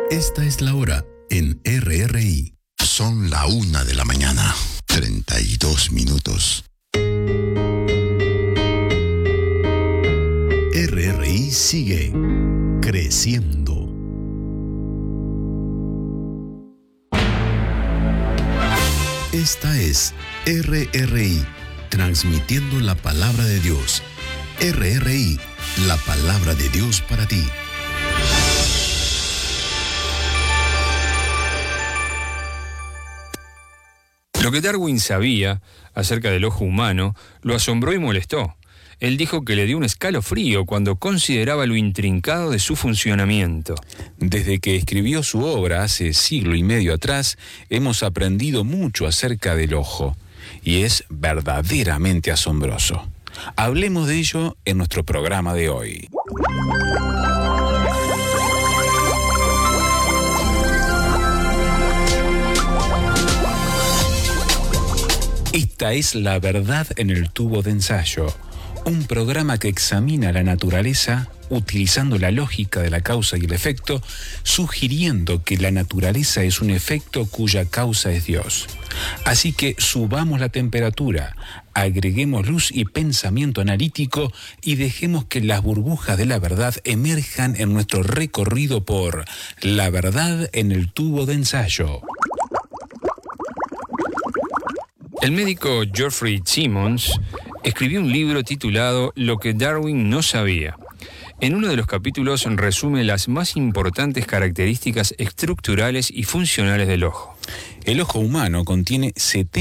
Esta es la hora en RRI. Son la 1:00 a.m, 32 minutos. RRI sigue creciendo. Esta es RRI, transmitiendo la palabra de Dios. RRI, la palabra de Dios para ti. Lo que Darwin sabía acerca del ojo humano lo asombró y molestó. Él dijo que le dio un escalofrío cuando consideraba lo intrincado de su funcionamiento. Desde que escribió su obra hace siglo y medio atrás, hemos aprendido mucho acerca del ojo, y es verdaderamente asombroso. Hablemos de ello en nuestro programa de hoy. Esta es La Verdad en el Tubo de Ensayo, un programa que examina la naturaleza utilizando la lógica de la causa y el efecto, sugiriendo que la naturaleza es un efecto cuya causa es Dios. Así que subamos la temperatura, agreguemos luz y pensamiento analítico y dejemos que las burbujas de la verdad emerjan en nuestro recorrido por La Verdad en el Tubo de Ensayo. El médico Geoffrey Simons escribió un libro titulado Lo que Darwin no sabía. En uno de los capítulos resume las más importantes características estructurales y funcionales del ojo. El ojo humano contiene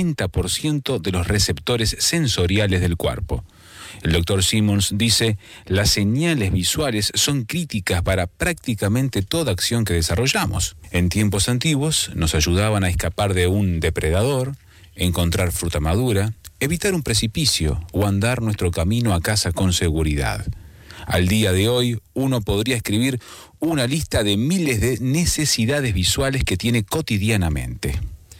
70% de los receptores sensoriales del cuerpo. El doctor Simons dice, las señales visuales son críticas para prácticamente toda acción que desarrollamos. En tiempos antiguos nos ayudaban a escapar de un depredador, encontrar fruta madura, evitar un precipicio o andar nuestro camino a casa con seguridad. Al día de hoy, uno podría escribir una lista de miles de necesidades visuales que tiene cotidianamente.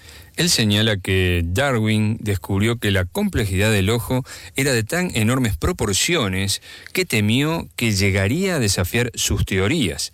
Él señala que Darwin descubrió que la complejidad del ojo era de tan enormes proporciones que temió que llegaría a desafiar sus teorías.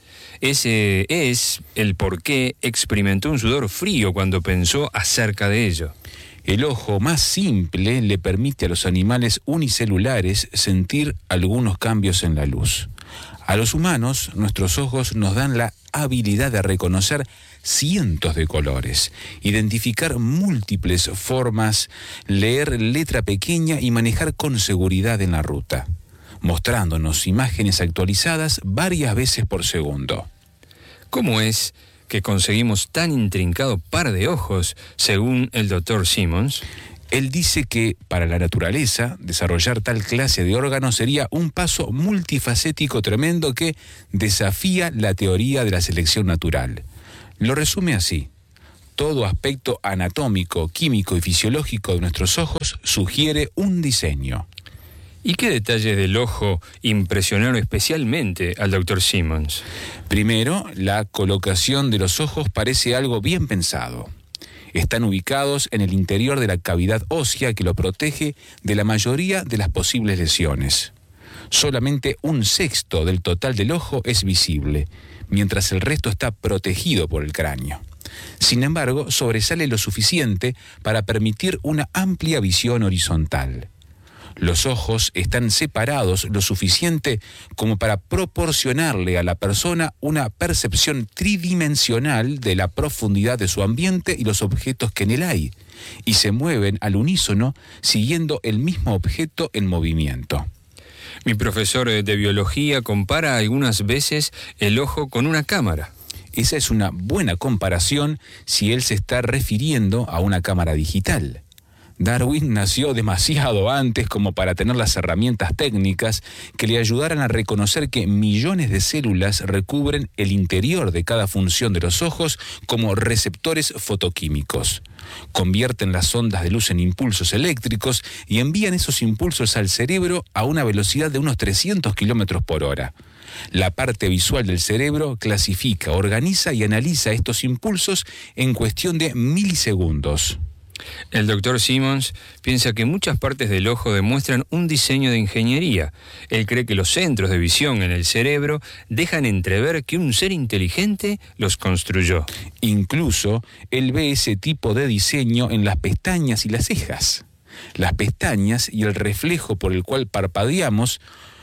Ese es el por qué experimentó un sudor frío cuando pensó acerca de ello. El ojo más simple le permite a los animales unicelulares sentir algunos cambios en la luz. A los humanos, nuestros ojos nos dan la habilidad de reconocer cientos de colores, identificar múltiples formas, leer letra pequeña y manejar con seguridad en la ruta, mostrándonos imágenes actualizadas varias veces por segundo. ¿Cómo es que conseguimos tan intrincado par de ojos, según el doctor Simons? Él dice que, para la naturaleza, desarrollar tal clase de órganos sería un paso multifacético tremendo que desafía la teoría de la selección natural. Lo resume así: todo aspecto anatómico, químico y fisiológico de nuestros ojos sugiere un diseño. ¿Y qué detalles del ojo impresionaron especialmente al doctor Simons? Primero, la colocación de los ojos parece algo bien pensado. Están ubicados en el interior de la cavidad ósea que lo protege de la mayoría de las posibles lesiones. Solamente 1/6 del total del ojo es visible, mientras el resto está protegido por el cráneo. Sin embargo, sobresale lo suficiente para permitir una amplia visión horizontal. Los ojos están separados lo suficiente como para proporcionarle a la persona una percepción tridimensional de la profundidad de su ambiente y los objetos que en él hay, y se mueven al unísono siguiendo el mismo objeto en movimiento. Mi profesor de biología compara algunas veces el ojo con una cámara. Esa es una buena comparación si él se está refiriendo a una cámara digital. Darwin nació demasiado antes como para tener las herramientas técnicas que le ayudaran a reconocer que millones de células recubren el interior de cada función de los ojos como receptores fotoquímicos. Convierten las ondas de luz en impulsos eléctricos y envían esos impulsos al cerebro a una velocidad de unos 300 kilómetros por hora. La parte visual del cerebro clasifica, organiza y analiza estos impulsos en cuestión de milisegundos. El doctor Simmons piensa que muchas partes del ojo demuestran un diseño de ingeniería. Él cree que los centros de visión en el cerebro dejan entrever que un ser inteligente los construyó. Incluso, él ve ese tipo de diseño en las pestañas y las cejas. Las pestañas y el reflejo por el cual parpadeamos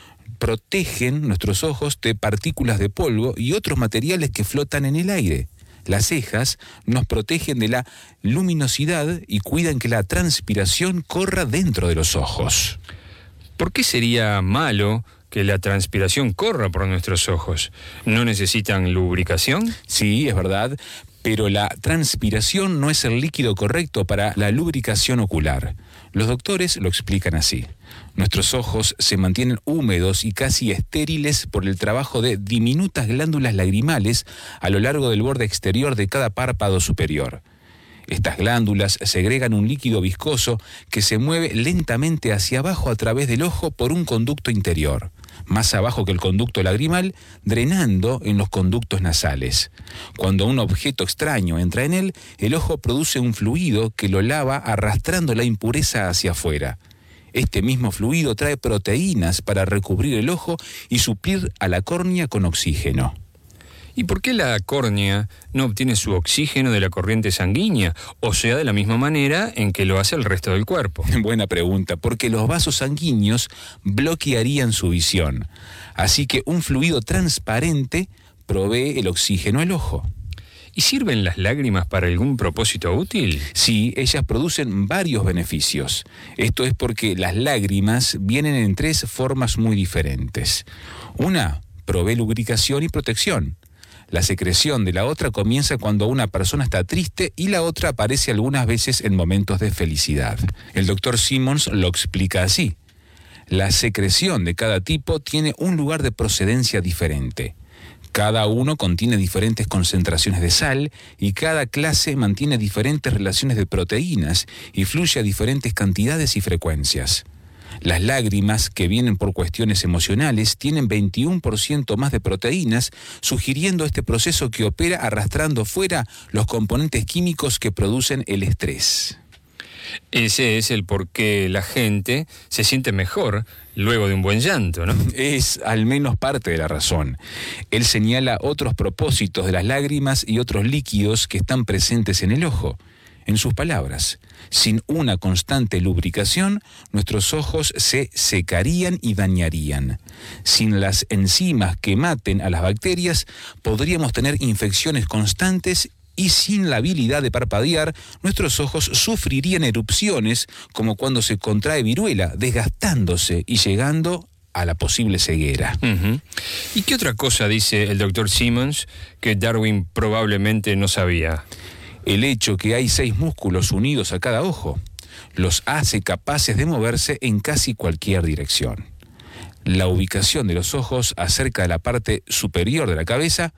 protegen nuestros ojos de partículas de polvo y otros materiales que flotan en el aire. Las cejas nos protegen de la luminosidad y cuidan que la transpiración corra dentro de los ojos. ¿Por qué sería malo que la transpiración corra por nuestros ojos? ¿No necesitan lubricación? Sí, es verdad, pero la transpiración no es el líquido correcto para la lubricación ocular. Los doctores lo explican así. Nuestros ojos se mantienen húmedos y casi estériles por el trabajo de diminutas glándulas lagrimales a lo largo del borde exterior de cada párpado superior. Estas glándulas segregan un líquido viscoso que se mueve lentamente hacia abajo a través del ojo por un conducto interior, más abajo que el conducto lagrimal, drenando en los conductos nasales. Cuando un objeto extraño entra en él, el ojo produce un fluido que lo lava arrastrando la impureza hacia afuera. Este mismo fluido trae proteínas para recubrir el ojo y suplir a la córnea con oxígeno. ¿Y por qué la córnea no obtiene su oxígeno de la corriente sanguínea, o sea, de la misma manera en que lo hace el resto del cuerpo? Buena pregunta, porque los vasos sanguíneos bloquearían su visión. Así que un fluido transparente provee el oxígeno al ojo. ¿Y sirven las lágrimas para algún propósito útil? Sí, ellas producen varios beneficios. Esto es porque las lágrimas vienen en 3 formas muy diferentes. Una provee lubricación y protección. La secreción de la otra comienza cuando una persona está triste y la otra aparece algunas veces en momentos de felicidad. El doctor Simmons lo explica así. La secreción de cada tipo tiene un lugar de procedencia diferente. Cada uno contiene diferentes concentraciones de sal y cada clase mantiene diferentes relaciones de proteínas y fluye a diferentes cantidades y frecuencias. Las lágrimas, que vienen por cuestiones emocionales, tienen 21% más de proteínas, sugiriendo este proceso que opera arrastrando fuera los componentes químicos que producen el estrés. Ese es el por qué la gente se siente mejor luego de un buen llanto, ¿no? Es al menos parte de la razón. Él señala otros propósitos de las lágrimas y otros líquidos que están presentes en el ojo. En sus palabras, sin una constante lubricación, nuestros ojos se secarían y dañarían. Sin las enzimas que maten a las bacterias, podríamos tener infecciones constantes y sin la habilidad de parpadear, nuestros ojos sufrirían erupciones como cuando se contrae viruela, desgastándose y llegando a la posible ceguera. ¿Y qué otra cosa dice el doctor Simmons que Darwin probablemente no sabía? El hecho que hay 6 músculos unidos a cada ojo los hace capaces de moverse en casi cualquier dirección. La ubicación de los ojos acerca de la parte superior de la cabeza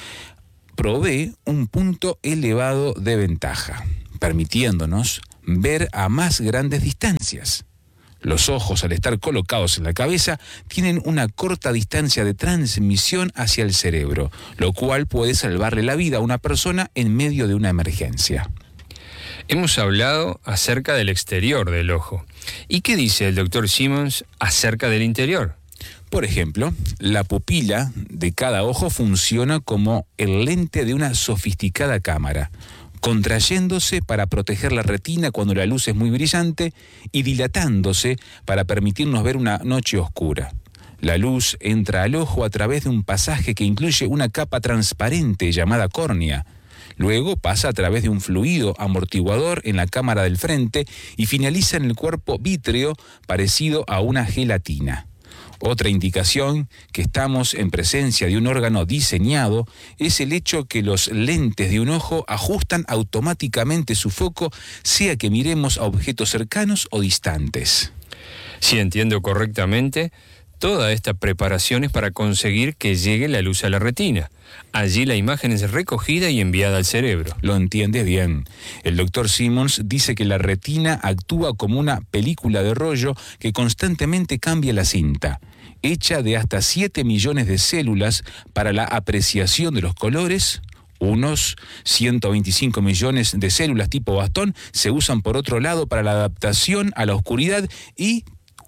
provee un punto elevado de ventaja, permitiéndonos ver a más grandes distancias. Los ojos, al estar colocados en la cabeza, tienen una corta distancia de transmisión hacia el cerebro, lo cual puede salvarle la vida a una persona en medio de una emergencia. Hemos hablado acerca del exterior del ojo. ¿Y qué dice el doctor Simmons acerca del interior? Por ejemplo, la pupila de cada ojo funciona como el lente de una sofisticada cámara, contrayéndose para proteger la retina cuando la luz es muy brillante y dilatándose para permitirnos ver una noche oscura. La luz entra al ojo a través de un pasaje que incluye una capa transparente llamada córnea. Luego pasa a través de un fluido amortiguador en la cámara del frente y finaliza en el cuerpo vítreo parecido a una gelatina. Otra indicación que estamos en presencia de un órgano diseñado es el hecho que los lentes de un ojo ajustan automáticamente su foco, sea que miremos a objetos cercanos o distantes. Si entiendo correctamente, toda esta preparación es para conseguir que llegue la luz a la retina. Allí la imagen es recogida y enviada al cerebro. Lo entiende bien. El doctor Simmons dice que la retina actúa como una película de rollo que constantemente cambia la cinta, hecha de hasta 7 millones de células para la apreciación de los colores, Unos 125 millones de células tipo bastón se usan por otro lado para la adaptación a la oscuridad y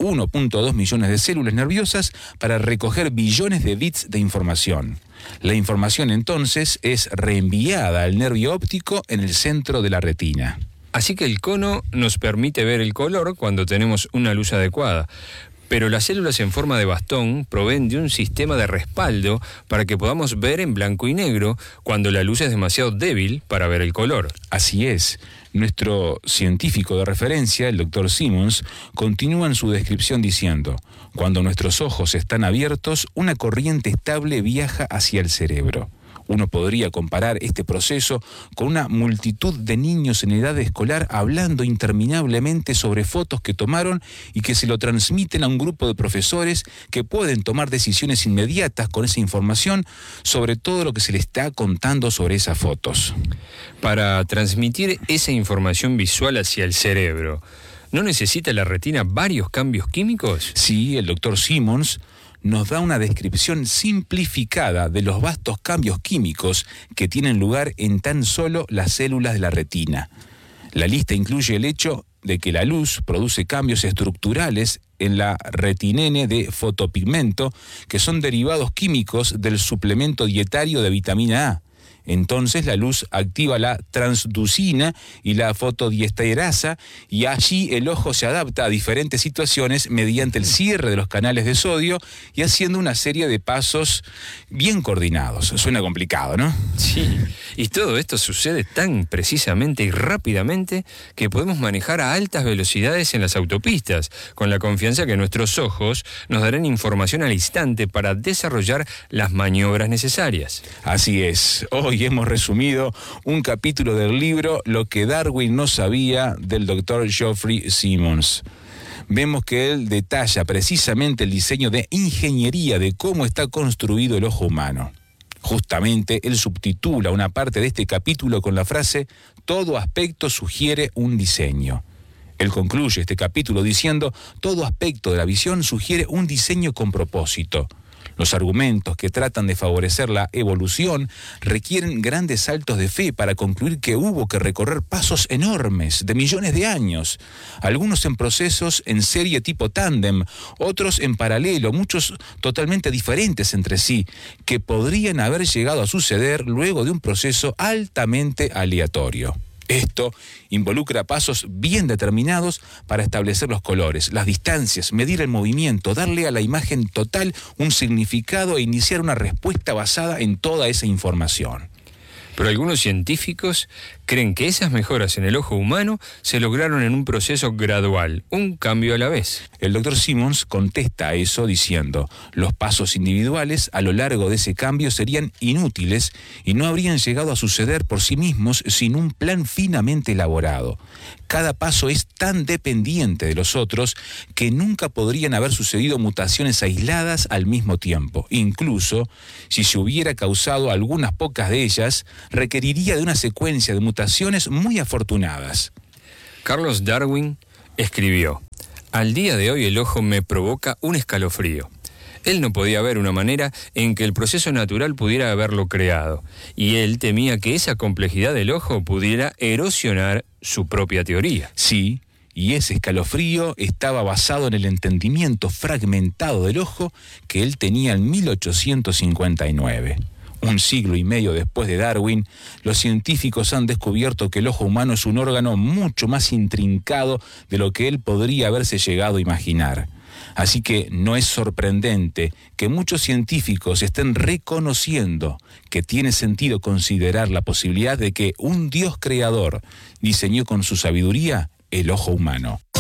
1.2 millones de células nerviosas para recoger billones de bits de información. La información entonces es reenviada al nervio óptico en el centro de la retina. Así que el cono nos permite ver el color cuando tenemos una luz adecuada. Pero las células en forma de bastón proveen de un sistema de respaldo para que podamos ver en blanco y negro cuando la luz es demasiado débil para ver el color. Así es. Nuestro científico de referencia, el Dr. Simmons, continúa en su descripción diciendo: cuando nuestros ojos están abiertos, una corriente estable viaja hacia el cerebro. Uno podría comparar este proceso con una multitud de niños en edad escolar hablando interminablemente sobre fotos que tomaron y que se lo transmiten a un grupo de profesores que pueden tomar decisiones inmediatas con esa información sobre todo lo que se le está contando sobre esas fotos. Para transmitir esa información visual hacia el cerebro, ¿no necesita la retina varios cambios químicos? Sí, el Dr. Simmons nos da una descripción simplificada de los vastos cambios químicos que tienen lugar en tan solo las células de la retina. La lista incluye el hecho de que la luz produce cambios estructurales en la retinene de fotopigmento, que son derivados químicos del suplemento dietario de vitamina A. Entonces la luz activa la transducina y la fotodiesterasa y allí el ojo se adapta a diferentes situaciones mediante el cierre de los canales de sodio y haciendo una serie de pasos bien coordinados. Suena complicado, ¿no? Sí, y todo esto sucede tan precisamente y rápidamente que podemos manejar a altas velocidades en las autopistas, con la confianza que nuestros ojos nos darán información al instante para desarrollar las maniobras necesarias. Así es. Hoy hemos resumido un capítulo del libro Lo que Darwin no sabía del Dr. Geoffrey Simmons. Vemos que él detalla precisamente el diseño de ingeniería de cómo está construido el ojo humano. Justamente él subtitula una parte de este capítulo con la frase «Todo aspecto sugiere un diseño». Él concluye este capítulo diciendo «Todo aspecto de la visión sugiere un diseño con propósito». Los argumentos que tratan de favorecer la evolución requieren grandes saltos de fe para concluir que hubo que recorrer pasos enormes de millones de años, algunos en procesos en serie tipo tándem, otros en paralelo, muchos totalmente diferentes entre sí, que podrían haber llegado a suceder luego de un proceso altamente aleatorio. Esto involucra pasos bien determinados para establecer los colores, las distancias, medir el movimiento, darle a la imagen total un significado e iniciar una respuesta basada en toda esa información. Pero algunos científicos creen que esas mejoras en el ojo humano se lograron en un proceso gradual, un cambio a la vez. El Dr. Simmons contesta a eso diciendo: los pasos individuales a lo largo de ese cambio serían inútiles y no habrían llegado a suceder por sí mismos sin un plan finamente elaborado. Cada paso es tan dependiente de los otros que nunca podrían haber sucedido mutaciones aisladas al mismo tiempo. Incluso, si se hubiera causado algunas pocas de ellas, requeriría de una secuencia de mutaciones muy afortunadas. Carlos Darwin escribió: «Al día de hoy el ojo me provoca un escalofrío». Él no podía ver una manera en que el proceso natural pudiera haberlo creado, y él temía que esa complejidad del ojo pudiera erosionar su propia teoría. Sí, y ese escalofrío estaba basado en el entendimiento fragmentado del ojo que él tenía en 1859. Un siglo y medio después de Darwin, los científicos han descubierto que el ojo humano es un órgano mucho más intrincado de lo que él podría haberse llegado a imaginar. Así que no es sorprendente que muchos científicos estén reconociendo que tiene sentido considerar la posibilidad de que un Dios creador diseñó con su sabiduría el ojo humano.